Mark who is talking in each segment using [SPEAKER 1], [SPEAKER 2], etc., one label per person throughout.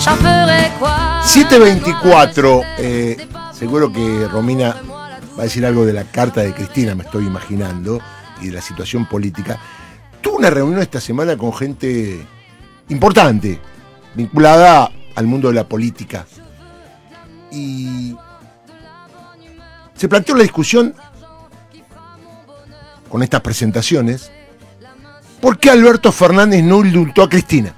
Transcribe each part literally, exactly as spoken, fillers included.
[SPEAKER 1] siete veinticuatro, eh, seguro que Romina va a decir algo de la carta de Cristina, me estoy imaginando, y de la situación política. Tuve una reunión esta semana con gente importante, vinculada al mundo de la política. Y se planteó la discusión con estas presentaciones, ¿por qué Alberto Fernández no indultó a Cristina?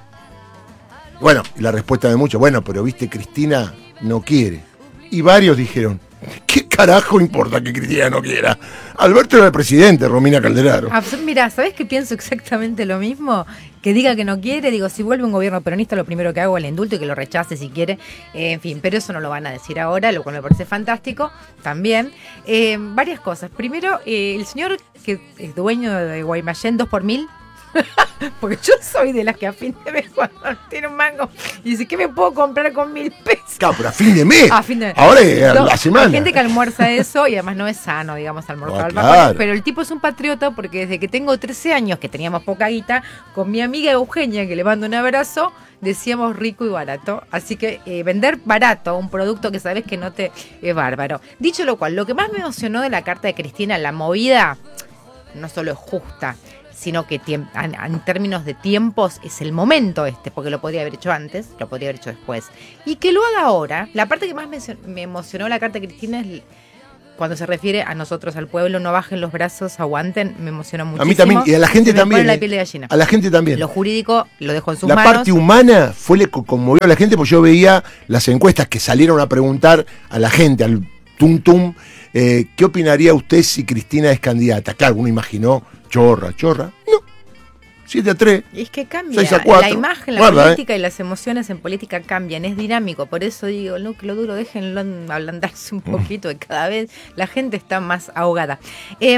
[SPEAKER 1] Bueno, y la respuesta de muchos, bueno, pero viste, Cristina no quiere. Y varios dijeron, ¿qué carajo importa que Cristina no quiera? Alberto era el presidente, Romina Calderaro.
[SPEAKER 2] Mira, ¿sabés que pienso exactamente lo mismo? Que diga que no quiere, digo, si vuelve un gobierno peronista, lo primero que hago es el indulto y que lo rechace si quiere. Eh, en fin, pero eso no lo van a decir ahora, lo cual me parece fantástico también. Eh, varias cosas. Primero, eh, el señor que es dueño de Guaymallén dos por mil, porque yo soy de las que a fin de mes cuando tiene un mango y dice, ¿qué me puedo comprar con mil pesos?
[SPEAKER 1] Claro, pero a fin de mes.
[SPEAKER 2] A fin de mes.
[SPEAKER 1] Ahora es a la semana.
[SPEAKER 2] Hay gente que almuerza eso y además no es sano, digamos, almorzar.
[SPEAKER 1] No, claro.
[SPEAKER 2] Pero el tipo es un patriota porque desde que tengo trece años, que teníamos poca guita, con mi amiga Eugenia, que le mando un abrazo, decíamos rico y barato. Así que eh, vender barato un producto que sabes que no te es bárbaro. Dicho lo cual, lo que más me emocionó de la carta de Cristina, la movida, no solo es justa, sino que tiemp- en términos de tiempos es el momento este, porque lo podría haber hecho antes, lo podría haber hecho después. Y que lo haga ahora. La parte que más me, me emocionó la carta de Cristina es cuando se refiere a nosotros, al pueblo, no bajen los brazos, aguanten, me emocionó muchísimo.
[SPEAKER 1] A mí también, y a la gente
[SPEAKER 2] se me
[SPEAKER 1] también.
[SPEAKER 2] pone
[SPEAKER 1] Eh,
[SPEAKER 2] la piel de gallina.
[SPEAKER 1] A la gente también.
[SPEAKER 2] Lo jurídico lo dejo en sus
[SPEAKER 1] la
[SPEAKER 2] manos.
[SPEAKER 1] La parte humana fue le que conmovió a la gente, porque yo veía las encuestas que salieron a preguntar a la gente, al tum tum, eh, ¿qué opinaría usted si Cristina es candidata? Claro, uno imaginó, chorra, chorra. No. siete a tres.
[SPEAKER 2] Y es que cambia.
[SPEAKER 1] seis a cuatro.
[SPEAKER 2] La imagen, la
[SPEAKER 1] Guarda,
[SPEAKER 2] política
[SPEAKER 1] eh.
[SPEAKER 2] y las emociones en política cambian. Es dinámico. Por eso digo, el núcleo duro, déjenlo ablandarse un poquito. Y cada vez la gente está más ahogada. Eh,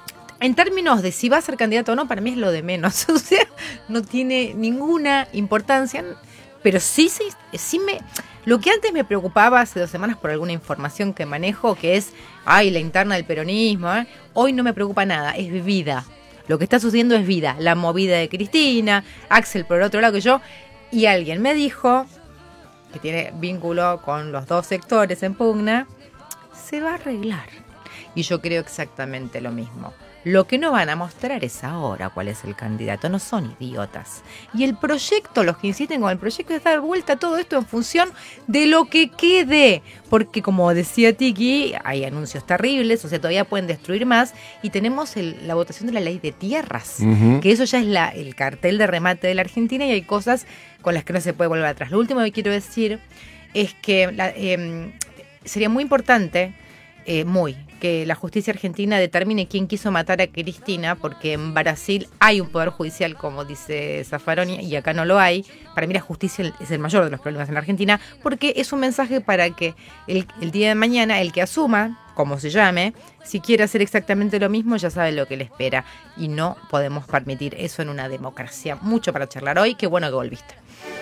[SPEAKER 2] en términos de si va a ser candidato o no, para mí es lo de menos. O sea, no tiene ninguna importancia. Pero sí, sí, sí me... Lo que antes me preocupaba hace dos semanas por alguna información que manejo, que es, ay, la interna del peronismo, ¿eh? Hoy no me preocupa nada, es vida. Lo que está sucediendo es vida. La movida de Cristina, Axel por el otro lado que yo, y alguien me dijo, que tiene vínculo con los dos sectores en pugna, se va a arreglar. Y yo creo exactamente lo mismo. Lo que no van a mostrar es ahora cuál es el candidato, no son idiotas. Y el proyecto, los que insisten con el proyecto, es dar vuelta a todo esto en función de lo que quede. Porque como decía Tiki, hay anuncios terribles, o sea, todavía pueden destruir más. Y tenemos el, la votación de la ley de tierras, uh-huh. que eso ya es la, el cartel de remate de la Argentina y hay cosas con las que no se puede volver atrás. Lo último que quiero decir es que la, eh, sería muy importante, eh, muy... que la justicia argentina determine quién quiso matar a Cristina, porque en Brasil hay un poder judicial, como dice Zaffaroni, y acá no lo hay. Para mí la justicia es el mayor de los problemas en la Argentina, porque es un mensaje para que el, el día de mañana el que asuma, como se llame, si quiere hacer exactamente lo mismo, ya sabe lo que le espera. Y no podemos permitir eso en una democracia. Mucho para charlar hoy, qué bueno que volviste.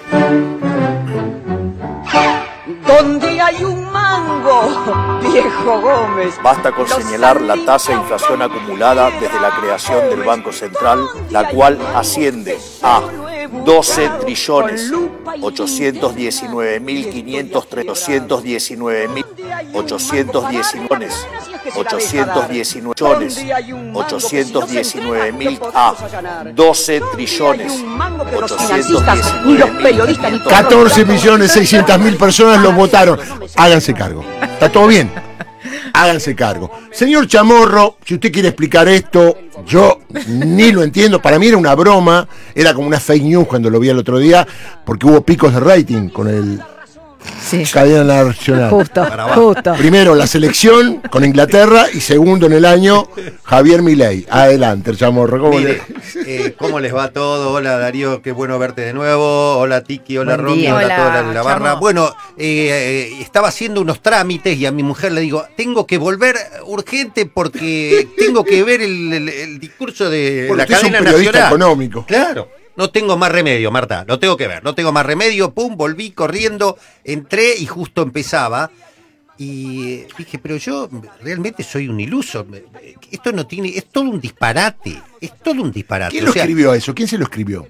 [SPEAKER 3] Donde hay un mango, viejo Gómez.
[SPEAKER 4] Basta con señalar la tasa de inflación acumulada desde la creación del Banco Central, la cual asciende a doce trillones ochocientos diecinueve mil quinientos ochocientos diecinueve mil ochocientos diecinueve ochocientos diecinueve ochocientos diecinueve mil a doce trillones ochocientos diecinueve mil
[SPEAKER 1] catorce millones seiscientas mil personas lo votaron. Háganse cargo. Está todo bien. Háganse cargo. Señor Chamorro, si usted quiere explicar esto, yo ni lo entiendo. Para mí era una broma, era como una fake news cuando lo vi el otro día, porque hubo picos de rating con el sí. cadena nacional.
[SPEAKER 2] Justo, justo.
[SPEAKER 1] Primero la selección con Inglaterra y segundo en el año Javier Milei. Adelante, Chamorro. ¿Cómo,
[SPEAKER 5] Mire, le... eh, ¿cómo les va todo? Hola Darío, qué bueno verte de nuevo. Hola Tiki, hola
[SPEAKER 2] Buen
[SPEAKER 5] Romy,
[SPEAKER 2] día.
[SPEAKER 5] hola,
[SPEAKER 2] hola
[SPEAKER 5] toda la, la barra.
[SPEAKER 2] Chamo.
[SPEAKER 5] Bueno, eh, eh, estaba haciendo unos trámites y a mi mujer le digo, tengo que volver urgente porque tengo que ver el, el, el discurso de
[SPEAKER 1] porque
[SPEAKER 5] la
[SPEAKER 1] usted
[SPEAKER 5] cadena
[SPEAKER 1] es un periodista
[SPEAKER 5] nacional.
[SPEAKER 1] Económico.
[SPEAKER 5] Claro. No tengo más remedio, Marta, lo tengo que ver, no tengo más remedio, pum, volví corriendo, entré y justo empezaba. Y dije, pero yo realmente soy un iluso. Esto no tiene, es todo un disparate, es todo un disparate.
[SPEAKER 1] ¿Quién
[SPEAKER 5] o
[SPEAKER 1] lo
[SPEAKER 5] sea,
[SPEAKER 1] escribió eso? ¿Quién se lo escribió?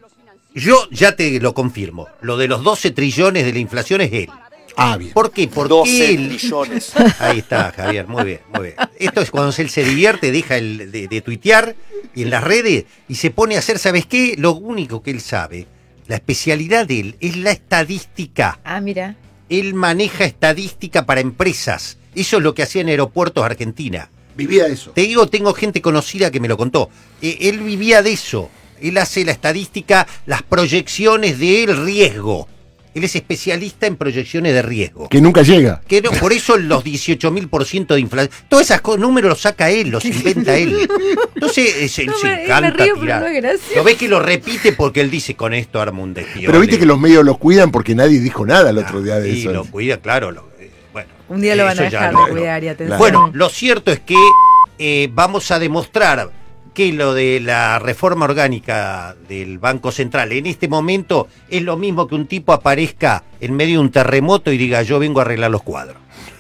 [SPEAKER 5] yo ya te lo confirmo. Lo de los doce trillones de la inflación es él.
[SPEAKER 1] Ah, bien.
[SPEAKER 5] ¿Por qué? Porque
[SPEAKER 4] doce
[SPEAKER 5] él...
[SPEAKER 4] trillones.
[SPEAKER 5] Ahí está, Javier, muy bien, muy bien. Esto es cuando él se divierte, deja el, de, de tuitear y en las redes y se pone a hacer, ¿sabes qué? Lo único que él sabe, la especialidad de él, es la estadística.
[SPEAKER 2] Ah, mira.
[SPEAKER 5] Él maneja estadística para empresas. Eso es lo que hacía en Aeropuertos Argentina.
[SPEAKER 1] Vivía eso.
[SPEAKER 5] Te digo, tengo gente conocida que me lo contó. Eh, él vivía de eso. Él hace la estadística, las proyecciones del riesgo. Él es especialista en proyecciones de riesgo.
[SPEAKER 1] Que nunca llega.
[SPEAKER 5] Que no, por eso los dieciocho mil por ciento de inflación. Todos esos números los saca él, los inventa él. Entonces, es,
[SPEAKER 2] No,
[SPEAKER 5] se
[SPEAKER 2] me-
[SPEAKER 5] encanta
[SPEAKER 2] me río, pero
[SPEAKER 5] tirar.
[SPEAKER 2] no es gracioso.
[SPEAKER 5] Lo ves que lo repite porque él dice, con esto arma un desfío.
[SPEAKER 1] Pero viste que los medios los cuidan porque nadie dijo nada el otro día de
[SPEAKER 5] Sí,
[SPEAKER 1] eso.
[SPEAKER 5] lo cuida, claro. Lo, eh, bueno,
[SPEAKER 2] Un día lo van a
[SPEAKER 5] eso ya
[SPEAKER 2] dejar
[SPEAKER 5] no,
[SPEAKER 2] de
[SPEAKER 5] no.
[SPEAKER 2] cuidar y atención.
[SPEAKER 5] Bueno, lo cierto es que eh, vamos a demostrar que lo de la reforma orgánica del Banco Central en este momento es lo mismo que un tipo aparezca en medio de un terremoto y diga, yo vengo a arreglar los cuadros.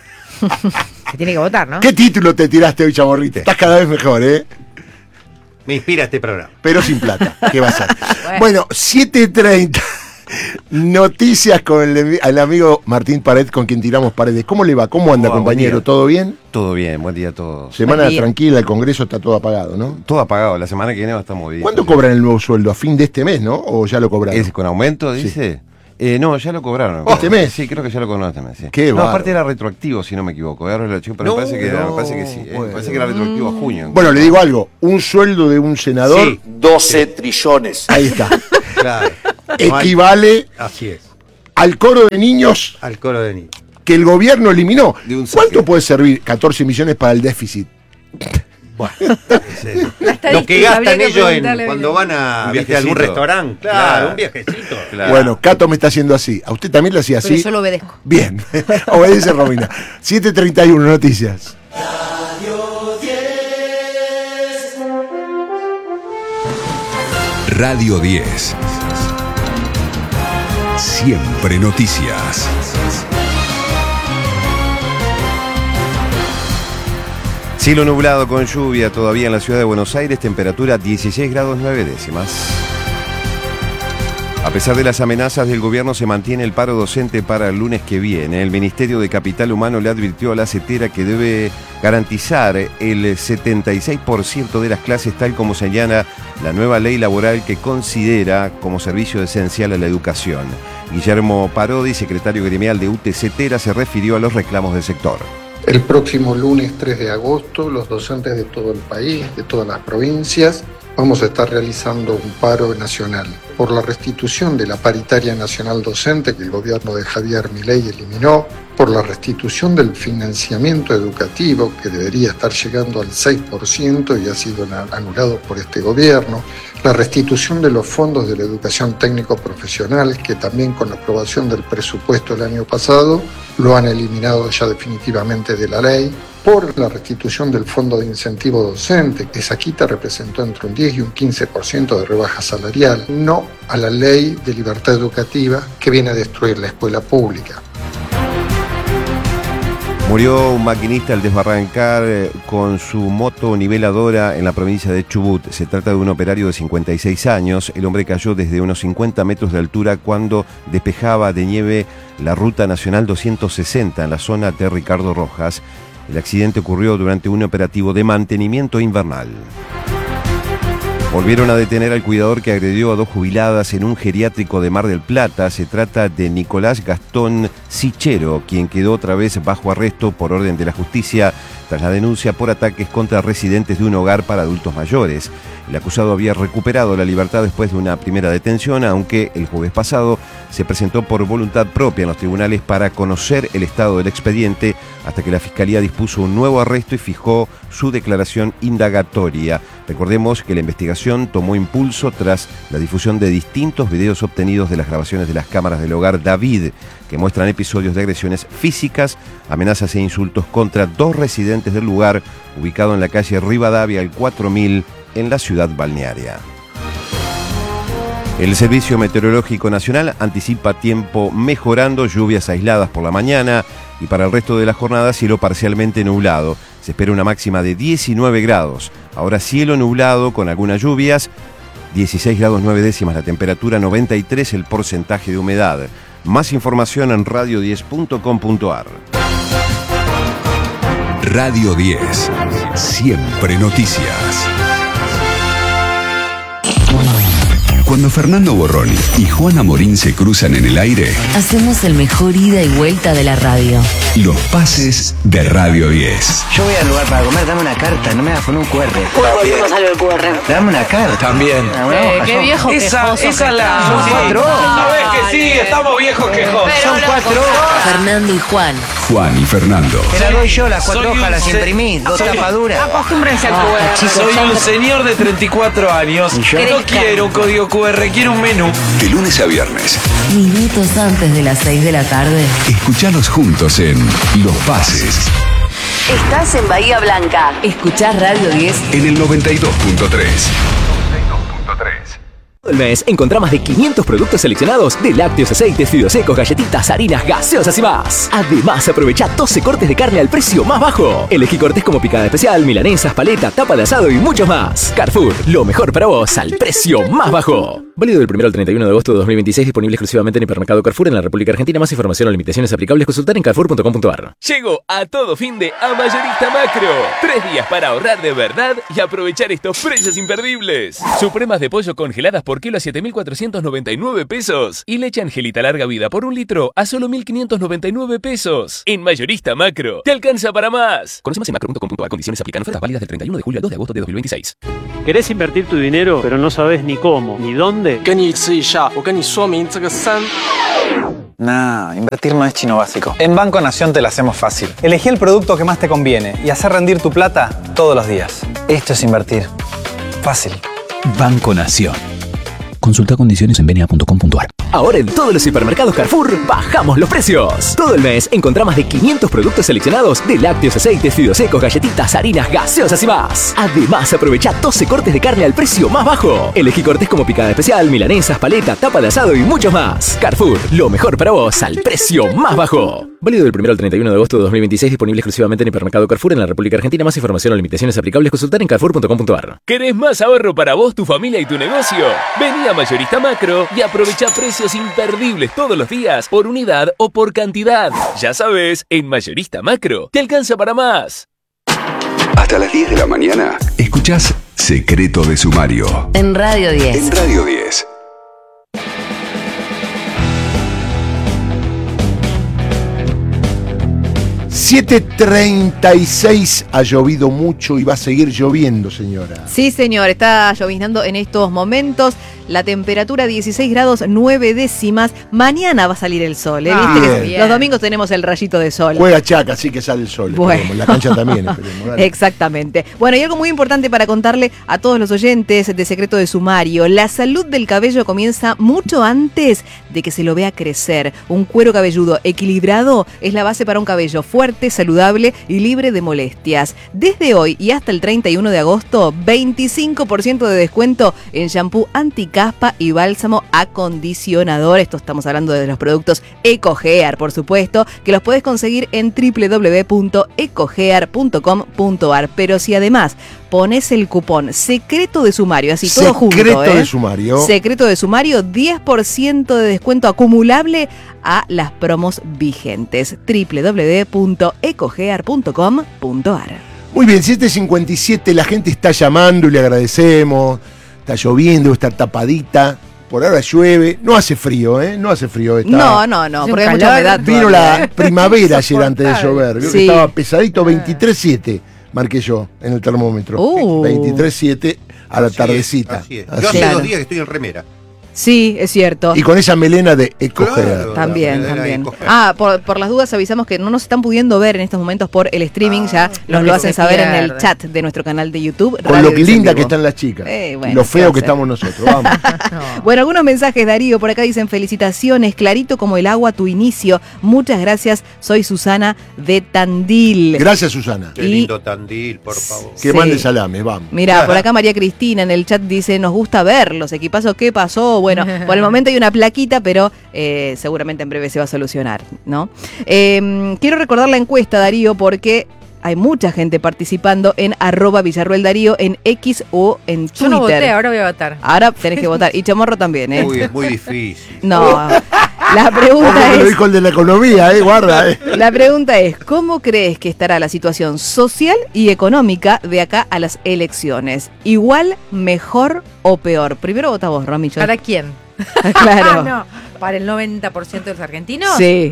[SPEAKER 2] Se tiene que votar, ¿no?
[SPEAKER 1] ¿Qué título te tiraste hoy, Chamorrita? Estás cada vez mejor, ¿eh?
[SPEAKER 5] Me inspira este programa.
[SPEAKER 1] Pero sin plata. ¿Qué va a ser?
[SPEAKER 2] Bueno.
[SPEAKER 1] Bueno, siete treinta. Noticias con el, el amigo Martín Pared, con quien tiramos paredes. ¿Cómo le va? ¿Cómo anda,
[SPEAKER 6] Hola, buen
[SPEAKER 1] compañero?
[SPEAKER 6] día.
[SPEAKER 1] ¿Todo bien?
[SPEAKER 6] Todo bien, buen día a todos.
[SPEAKER 1] Semana
[SPEAKER 2] Buen día.
[SPEAKER 1] tranquila, el Congreso está todo apagado, ¿no?
[SPEAKER 6] Todo apagado, la semana que viene va a estar muy bien.
[SPEAKER 1] ¿Cuándo cobran el nuevo sueldo? ¿A fin de este mes, no? ¿O ya lo cobraron?
[SPEAKER 6] ¿Es con aumento, dice? Eh, no, ya lo cobraron.
[SPEAKER 1] ¿Este mes?
[SPEAKER 6] Sí, creo que ya lo cobraron este mes, sí.
[SPEAKER 1] Qué
[SPEAKER 6] no,
[SPEAKER 1] bárbaro.
[SPEAKER 6] aparte era retroactivo, si no me equivoco. Ahora lo checo, pero
[SPEAKER 5] No,
[SPEAKER 6] me, parece que,
[SPEAKER 1] no,
[SPEAKER 6] me parece que sí. eh,
[SPEAKER 1] bueno.
[SPEAKER 6] Me parece que era retroactivo a junio.
[SPEAKER 1] Bueno, le digo algo. Un sueldo de un senador,
[SPEAKER 5] Sí.
[SPEAKER 4] doce trillones.
[SPEAKER 1] ahí está,
[SPEAKER 5] Claro.
[SPEAKER 1] equivale
[SPEAKER 5] Así es.
[SPEAKER 1] al coro de niños
[SPEAKER 5] Al coro de niños.
[SPEAKER 1] que el gobierno eliminó.
[SPEAKER 6] De un
[SPEAKER 1] ¿Cuánto
[SPEAKER 6] saque.
[SPEAKER 1] puede servir? catorce millones para el déficit.
[SPEAKER 5] Bueno, es eso.
[SPEAKER 2] La
[SPEAKER 5] Lo que
[SPEAKER 2] estadística, habría
[SPEAKER 5] gastan
[SPEAKER 2] que
[SPEAKER 5] ellos en,
[SPEAKER 2] preguntarle
[SPEAKER 5] cuando van a
[SPEAKER 6] Un
[SPEAKER 5] ¿viste, a algún
[SPEAKER 6] viajecito.
[SPEAKER 5] restaurante. Claro,
[SPEAKER 6] Claro.
[SPEAKER 5] un viajecito.
[SPEAKER 6] Claro.
[SPEAKER 1] Bueno, Cato me está haciendo así. ¿A usted también le hacía
[SPEAKER 2] Pero
[SPEAKER 1] así?
[SPEAKER 2] yo lo obedezco.
[SPEAKER 1] Bien, obedece Romina. siete treinta y uno, noticias.
[SPEAKER 7] Radio diez. Siempre noticias.
[SPEAKER 6] Cielo nublado con lluvia todavía en la ciudad de Buenos Aires, temperatura dieciséis grados nueve décimas. A pesar de las amenazas del gobierno, se mantiene el paro docente para el lunes que viene. El Ministerio de Capital Humano le advirtió a la CETERA que debe garantizar el setenta y seis por ciento de las clases, tal como señala la nueva ley laboral que considera como servicio esencial a la educación. Guillermo Parodi, secretario gremial de U T CETERA, se refirió a los reclamos del sector.
[SPEAKER 8] El próximo lunes tres de agosto, los docentes de todo el país, de todas las provincias, vamos a estar realizando un paro nacional por la restitución de la paritaria nacional docente que el gobierno de Javier Milei eliminó, por la restitución del financiamiento educativo que debería estar llegando al seis por ciento y ha sido anulado por este gobierno, la restitución de los fondos de la educación técnico-profesional que también con la aprobación del presupuesto el año pasado lo han eliminado ya definitivamente de la ley, por la restitución del fondo de incentivo docente, que esa quita representó entre un diez y un quince por ciento de rebaja salarial, no a la ley de libertad educativa que viene a destruir la escuela pública.
[SPEAKER 6] Murió un maquinista al desbarrancar eh, con su moto niveladora en la provincia de Chubut. Se trata de un operario de cincuenta y seis años. El hombre cayó desde unos cincuenta metros de altura cuando despejaba de nieve la ruta nacional doscientos sesenta en la zona de Ricardo Rojas. El accidente ocurrió durante un operativo de mantenimiento invernal. Volvieron a detener al cuidador que agredió a dos jubiladas en un geriátrico de Mar del Plata. Se trata de Nicolás Gastón Sichero, quien quedó otra vez bajo arresto por orden de la justicia tras la denuncia por ataques contra residentes de un hogar para adultos mayores. El acusado había recuperado la libertad después de una primera detención, aunque el jueves pasado se presentó por voluntad propia en los tribunales para conocer el estado del expediente, hasta que la Fiscalía dispuso un nuevo arresto y fijó su declaración indagatoria. Recordemos que la investigación tomó impulso tras la difusión de distintos videos obtenidos de las grabaciones de las cámaras del hogar David, que muestran episodios de agresiones físicas, amenazas e insultos contra dos residentes del lugar, ubicado en la calle Rivadavia, el cuatro mil, en la ciudad balnearia. El Servicio Meteorológico Nacional anticipa tiempo mejorando, lluvias aisladas por la mañana y para el resto de la jornada cielo parcialmente nublado. Se espera una máxima de diecinueve grados. Ahora cielo nublado con algunas lluvias dieciséis grados nueve décimas la temperatura, noventa y tres el porcentaje de humedad. Más información en radio diez punto com punto ar.
[SPEAKER 7] Radio diez. Siempre noticias. Cuando Fernando Borroni y Juana Morín se cruzan en el aire,
[SPEAKER 9] hacemos el mejor ida y vuelta de la radio.
[SPEAKER 7] Los pases de Radio diez.
[SPEAKER 10] Yo voy al lugar para comer, dame una carta, no me vas a poner un cu erre.
[SPEAKER 11] ¿Cómo sale el cu erre?
[SPEAKER 10] Dame una carta.
[SPEAKER 12] También.
[SPEAKER 11] Eh, qué viejo
[SPEAKER 12] esa,
[SPEAKER 11] quejoso.
[SPEAKER 12] Esa es la...
[SPEAKER 10] Son
[SPEAKER 12] sí.
[SPEAKER 10] cuatro horas.
[SPEAKER 12] ¿Sabes que sí? Estamos viejos quejosos.
[SPEAKER 10] Son cuatro horas.
[SPEAKER 9] Fernando y Juan.
[SPEAKER 7] Juan y Fernando.
[SPEAKER 10] Te la doy yo, las cuatro
[SPEAKER 12] Soy
[SPEAKER 10] hojas
[SPEAKER 12] un
[SPEAKER 10] las
[SPEAKER 12] se-
[SPEAKER 10] imprimí, dos
[SPEAKER 12] soy-
[SPEAKER 10] tapaduras.
[SPEAKER 11] Acostúmbrense al
[SPEAKER 10] Ah,
[SPEAKER 11] cu erre.
[SPEAKER 10] chicos,
[SPEAKER 12] Soy un señor de treinta y cuatro años.
[SPEAKER 10] ¿Y yo?
[SPEAKER 12] No quiero un código cu erre, quiero un menú.
[SPEAKER 7] De lunes a viernes.
[SPEAKER 9] Minutos antes de las seis de la tarde.
[SPEAKER 7] Escuchalos juntos en Los Pases.
[SPEAKER 9] Estás en Bahía Blanca. Escuchás Radio diez.
[SPEAKER 7] En el noventa y dos punto tres.
[SPEAKER 13] Todo el mes encontrá más de quinientos productos seleccionados de lácteos, aceites, fideos secos, galletitas, harinas, gaseosas y más. Además, aprovecha doce cortes de carne al precio más bajo. Elegí cortes como picada especial, milanesas, paleta, tapa de asado y muchos más. Carrefour, lo mejor para vos al precio más bajo. Válido del primero al treinta y uno de agosto de dos mil veintiséis, disponible exclusivamente en Hipermercado Carrefour en la República Argentina. Más información o limitaciones aplicables consultar en carrefour punto com punto ar.
[SPEAKER 14] Llegó a todo fin de a Mayorista Macro. Tres días para ahorrar de verdad y aprovechar estos precios imperdibles. Supremas de pollo congeladas por kilo a siete mil cuatrocientos noventa y nueve pesos. Y leche Angelita larga vida por un litro a solo mil quinientos noventa y nueve pesos. En Mayorista Macro, te alcanza para más. Conoce más en macro punto com punto ar. Condiciones aplican. Ofertas válidas del treinta y uno de julio al dos de agosto de dos mil veintiséis.
[SPEAKER 15] ¿Querés invertir tu dinero, pero no sabes ni cómo, ni dónde?
[SPEAKER 16] Nah, invertir no es chino básico. En Banco Nación te la hacemos fácil. Elegí el producto que más te conviene y hacer rendir tu plata todos los días. Esto es invertir. Fácil.
[SPEAKER 17] Banco Nación. Consulta condiciones en b n a punto com punto ar.
[SPEAKER 13] Ahora en todos los hipermercados Carrefour bajamos los precios. Todo el mes encontrá más de quinientos productos seleccionados de lácteos, aceites, fideos secos, galletitas, harinas, gaseosas y más. Además, aprovecha doce cortes de carne al precio más bajo. Elegí cortes como picada especial, milanesas, paleta, tapa de asado y muchos más. Carrefour, lo mejor para vos al precio más bajo. Válido del primero al treinta y uno de agosto de dos mil veintiséis, disponible exclusivamente en Hipermercado Carrefour en la República Argentina. Más información o limitaciones aplicables consultar en carrefour punto com punto ar.
[SPEAKER 14] ¿Querés más ahorro para vos, tu familia y tu negocio? Vení a Mayorista Macro y aprovecha precios imperdibles todos los días por unidad o por cantidad. Ya sabes, en Mayorista Macro te alcanza para más.
[SPEAKER 7] Hasta las diez de la mañana, escuchás Secreto de Sumario.
[SPEAKER 9] En Radio diez.
[SPEAKER 7] En Radio diez.
[SPEAKER 1] siete treinta y seis, ha llovido mucho y va a seguir lloviendo, señora.
[SPEAKER 2] Sí, señor, está lloviznando en estos momentos. La temperatura dieciséis grados nueve décimas. Mañana va a salir el sol, ¿eh?
[SPEAKER 1] Ah,
[SPEAKER 2] ¿Viste que
[SPEAKER 1] bien.
[SPEAKER 2] los domingos tenemos el rayito de sol?
[SPEAKER 1] Juega Chaca, así que sale el sol.
[SPEAKER 2] Bueno.
[SPEAKER 1] Esperemos. La cancha también, esperemos. Dale.
[SPEAKER 2] Exactamente. Bueno, y algo muy importante para contarle a todos los oyentes de Secreto de Sumario. La salud del cabello comienza mucho antes de que se lo vea crecer. Un cuero cabelludo equilibrado es la base para un cabello fuerte, saludable y libre de molestias. Desde hoy y hasta el treinta y uno de agosto, veinticinco por ciento de descuento en shampoo anticaspa y bálsamo acondicionador. Esto estamos hablando de los productos EcoGear, por supuesto, que los puedes conseguir en doble u doble u doble u punto ecogear punto com punto ar. Pero si además pones el cupón Secreto de Sumario, así todo junto,
[SPEAKER 1] Secreto
[SPEAKER 2] ¿eh?
[SPEAKER 1] de Sumario.
[SPEAKER 2] Secreto de Sumario, diez por ciento de descuento acumulable a las promos vigentes. doble u doble u doble u punto ecogear punto com punto ar.
[SPEAKER 1] Muy bien, siete cincuenta y siete, la gente está llamando y le agradecemos. Está lloviendo, está tapadita. Por ahora llueve. No hace frío, ¿eh? No hace frío. Está...
[SPEAKER 2] No, no, no,
[SPEAKER 1] Hace
[SPEAKER 2] porque
[SPEAKER 1] un
[SPEAKER 2] hay mucha
[SPEAKER 1] calor.
[SPEAKER 2] humedad.
[SPEAKER 1] Vino
[SPEAKER 2] todavía,
[SPEAKER 1] la
[SPEAKER 2] ¿eh?
[SPEAKER 1] primavera ayer antes de llover. Vio que
[SPEAKER 2] Sí.
[SPEAKER 1] estaba pesadito, veintitrés siete. Marqué yo en el termómetro.
[SPEAKER 2] Uh.
[SPEAKER 1] veintitrés siete a la
[SPEAKER 5] Así es,
[SPEAKER 1] tardecita.
[SPEAKER 5] así es.
[SPEAKER 1] Así
[SPEAKER 5] Yo hace
[SPEAKER 1] es.
[SPEAKER 5] dos días que estoy en remera.
[SPEAKER 2] Sí, es cierto.
[SPEAKER 1] Y con esa melena de EcoGear.
[SPEAKER 5] Claro.
[SPEAKER 2] También,
[SPEAKER 5] la
[SPEAKER 2] también.
[SPEAKER 5] EcoGear.
[SPEAKER 2] Ah, por, por las dudas avisamos que no nos están pudiendo ver en estos momentos por el streaming, ya nos
[SPEAKER 1] no,
[SPEAKER 2] lo
[SPEAKER 1] que
[SPEAKER 2] hacen
[SPEAKER 1] se
[SPEAKER 2] saber en el
[SPEAKER 1] pierde.
[SPEAKER 2] chat de nuestro canal de YouTube.
[SPEAKER 1] Con
[SPEAKER 2] Radio
[SPEAKER 1] lo
[SPEAKER 2] diez en
[SPEAKER 1] linda
[SPEAKER 2] vivo.
[SPEAKER 1] que están las chicas.
[SPEAKER 2] Eh, bueno,
[SPEAKER 1] y lo
[SPEAKER 2] ¿qué
[SPEAKER 1] feo que
[SPEAKER 2] hacer?
[SPEAKER 1] estamos nosotros. Vamos.
[SPEAKER 2] Bueno, algunos mensajes, Darío, por acá dicen felicitaciones, clarito como el agua tu inicio. Muchas gracias, soy Susana de Tandil.
[SPEAKER 1] Gracias, Susana.
[SPEAKER 5] Qué lindo Tandil, por favor.
[SPEAKER 1] Que
[SPEAKER 2] Sí.
[SPEAKER 1] mande salames, vamos.
[SPEAKER 2] Mira, por acá María Cristina en el chat dice, nos gusta verlos, equipazos, ¿qué pasó? Bueno, por el momento hay una plaquita, pero eh, seguramente en breve se va a solucionar, ¿no? Eh, quiero recordar la encuesta, Darío, porque
[SPEAKER 18] hay mucha gente participando en arroba Villarruel Darío en X o en Twitter.
[SPEAKER 2] Yo no voté, ahora voy a votar.
[SPEAKER 18] Ahora tenés que votar. Y Chamorro también, ¿eh?
[SPEAKER 5] Uy, es muy difícil.
[SPEAKER 18] No. La pregunta
[SPEAKER 1] Ojo que
[SPEAKER 18] es...
[SPEAKER 1] lo dijo el de la economía, eh, guarda. Eh.
[SPEAKER 18] La pregunta es, ¿cómo crees que estará la situación social y económica de acá a las elecciones? ¿Igual, mejor o peor? Primero vota vos, Romillo.
[SPEAKER 2] ¿Para quién?
[SPEAKER 18] Claro.
[SPEAKER 2] No, ¿para el noventa por ciento de los argentinos?
[SPEAKER 18] Sí.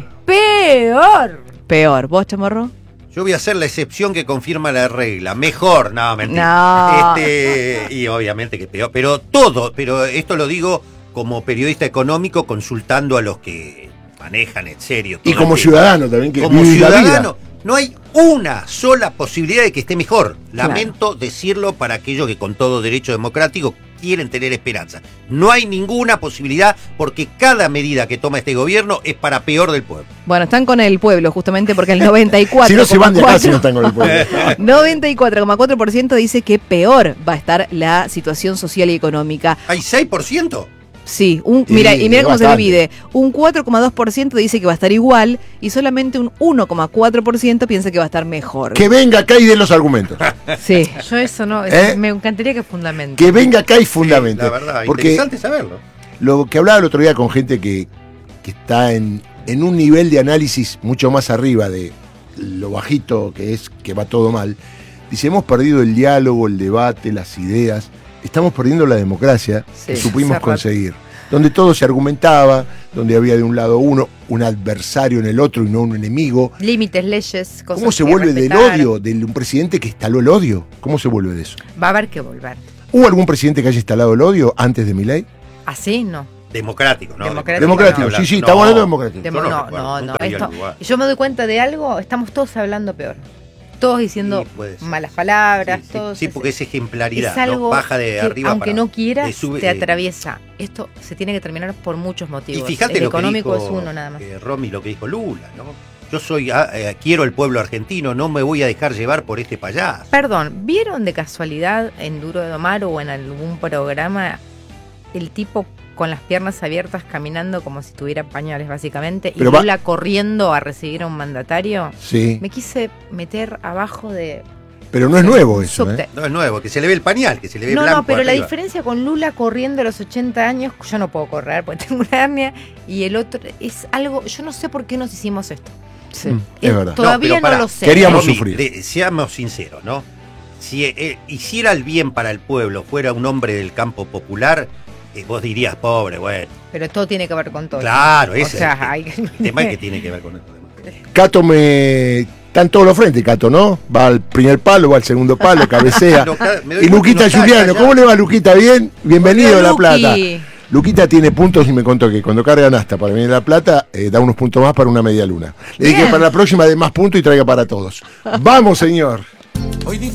[SPEAKER 2] Peor.
[SPEAKER 18] Peor. ¿Vos, Chamorro?
[SPEAKER 5] Yo voy a hacer la excepción que confirma la regla. Mejor, no, mentira.
[SPEAKER 18] No.
[SPEAKER 5] Este, y obviamente que peor. Pero todo, pero esto lo digo como periodista económico consultando a los que manejan en serio.
[SPEAKER 1] Y como ciudadano también, que
[SPEAKER 5] como
[SPEAKER 1] vive la vida.
[SPEAKER 5] ciudadano, no hay una sola posibilidad de que esté mejor. Lamento claro. decirlo para aquellos que con todo derecho democrático quieren tener esperanza. No hay ninguna posibilidad porque cada medida que toma este gobierno es para peor del pueblo.
[SPEAKER 18] Bueno, están con el pueblo justamente porque el noventa y cuatro
[SPEAKER 1] si no se van de acá si no están con el pueblo.
[SPEAKER 18] noventa y cuatro coma cuatro por ciento dice que peor va a estar la situación social y económica.
[SPEAKER 5] ¿Hay seis por ciento?
[SPEAKER 18] Sí, un,
[SPEAKER 1] y,
[SPEAKER 18] mira, y mira cómo
[SPEAKER 1] bastante.
[SPEAKER 18] se divide. Un cuatro coma dos por ciento dice que va a estar igual y solamente un uno coma cuatro por ciento piensa que va a estar mejor.
[SPEAKER 1] Que venga acá y dé los argumentos.
[SPEAKER 18] Sí.
[SPEAKER 2] Yo eso no,
[SPEAKER 1] ¿Eh?
[SPEAKER 2] me encantaría que fundamente.
[SPEAKER 1] Que venga acá y fundamente.
[SPEAKER 5] Sí, la verdad,
[SPEAKER 1] porque
[SPEAKER 5] interesante saberlo.
[SPEAKER 1] Lo que hablaba el otro día con gente que, que está en, en un nivel de análisis mucho más arriba de lo bajito que es, que va todo mal, dice, hemos perdido el diálogo, el debate, las ideas. Estamos perdiendo la democracia
[SPEAKER 2] Sí,
[SPEAKER 1] que supimos
[SPEAKER 2] cerrado.
[SPEAKER 1] conseguir. Donde todo se argumentaba, donde había de un lado uno, un adversario en el otro y no un enemigo.
[SPEAKER 2] Límites, leyes, cosas
[SPEAKER 1] ¿Cómo se
[SPEAKER 2] que
[SPEAKER 1] vuelve del
[SPEAKER 2] respetar.
[SPEAKER 1] odio de un presidente que instaló el odio? ¿Cómo se vuelve de eso?
[SPEAKER 2] Va a haber que volver.
[SPEAKER 1] ¿Hubo algún presidente que haya instalado el odio antes de Milei?
[SPEAKER 2] Así no.
[SPEAKER 5] Democrático, ¿no?
[SPEAKER 2] Democrático.
[SPEAKER 1] Democrático, sí, sí,
[SPEAKER 5] No,
[SPEAKER 1] estamos hablando de democrático.
[SPEAKER 2] Demo-
[SPEAKER 5] Yo no
[SPEAKER 2] no,
[SPEAKER 5] recuerdo,
[SPEAKER 2] no, no.
[SPEAKER 5] nunca vi
[SPEAKER 2] Esto,
[SPEAKER 5] algo igual.
[SPEAKER 2] yo me doy cuenta de algo, estamos todos hablando peor. Todos diciendo
[SPEAKER 5] Sí, puede ser.
[SPEAKER 2] malas palabras,
[SPEAKER 5] Sí, sí,
[SPEAKER 2] todos.
[SPEAKER 5] sí, porque es ejemplaridad,
[SPEAKER 2] es algo
[SPEAKER 5] ¿no? Baja de
[SPEAKER 2] que,
[SPEAKER 5] arriba
[SPEAKER 2] aunque
[SPEAKER 5] para-
[SPEAKER 2] no quieras,
[SPEAKER 5] de sube-
[SPEAKER 2] te
[SPEAKER 5] eh,
[SPEAKER 2] atraviesa. Esto se tiene que terminar por muchos
[SPEAKER 5] Y
[SPEAKER 2] motivos.
[SPEAKER 5] fíjate
[SPEAKER 2] El
[SPEAKER 5] lo que
[SPEAKER 2] económico
[SPEAKER 5] dijo
[SPEAKER 2] es uno nada más.
[SPEAKER 5] eh, Romy, lo que dijo Lula, ¿no? Yo soy, ah, eh, quiero el pueblo argentino, no me voy a dejar llevar por este payaso.
[SPEAKER 2] Perdón, ¿vieron de casualidad en Duro de Domar o en algún programa el tipo con las piernas abiertas caminando como si tuviera pañales básicamente y
[SPEAKER 1] Pero va-
[SPEAKER 2] Lula corriendo a recibir a un mandatario?
[SPEAKER 1] Sí.
[SPEAKER 2] Me quise meter abajo de...
[SPEAKER 1] Pero no es nuevo eso,
[SPEAKER 2] Subte.
[SPEAKER 1] ¿eh?
[SPEAKER 5] No es nuevo, que se le ve el pañal, que se le ve
[SPEAKER 2] No,
[SPEAKER 5] blanco
[SPEAKER 2] no, pero la
[SPEAKER 5] arriba.
[SPEAKER 2] diferencia con Lula corriendo a los ochenta años, yo no puedo correr porque tengo una hernia, y el otro es algo, yo no sé por qué nos hicimos esto.
[SPEAKER 18] Sí.
[SPEAKER 1] Mm, es verdad.
[SPEAKER 2] Todavía no,
[SPEAKER 5] pero pará,
[SPEAKER 2] lo sé.
[SPEAKER 1] Queríamos
[SPEAKER 5] Romy,
[SPEAKER 1] sufrir.
[SPEAKER 5] de- seamos sinceros, ¿no? Si eh, hiciera el bien para el pueblo, fuera un hombre del campo popular, eh, vos dirías, pobre, bueno.
[SPEAKER 2] Pero todo tiene que ver con todo.
[SPEAKER 5] Claro,
[SPEAKER 2] O
[SPEAKER 5] ese
[SPEAKER 2] sea,
[SPEAKER 5] es el,
[SPEAKER 2] hay-
[SPEAKER 5] el tema que tiene que ver con esto.
[SPEAKER 1] Cato me... Está en todos los frentes, Cato, ¿no? Va al primer palo, va al segundo palo, cabecea.
[SPEAKER 5] Pero cada- me doy
[SPEAKER 1] Y
[SPEAKER 5] cuenta
[SPEAKER 1] Luquita
[SPEAKER 5] que no está
[SPEAKER 1] Juliano,
[SPEAKER 5] allá.
[SPEAKER 1] ¿cómo le va Luquita? ¿Bien? Bienvenido a La
[SPEAKER 2] Luqui.
[SPEAKER 1] Plata. Luquita tiene puntos y me contó que cuando cargan hasta para venir a La Plata, eh, da unos puntos más para una media luna. Le dije
[SPEAKER 2] Bien.
[SPEAKER 1] que para la próxima dé más puntos y traiga para todos. ¡Vamos, señor!
[SPEAKER 19] Hoy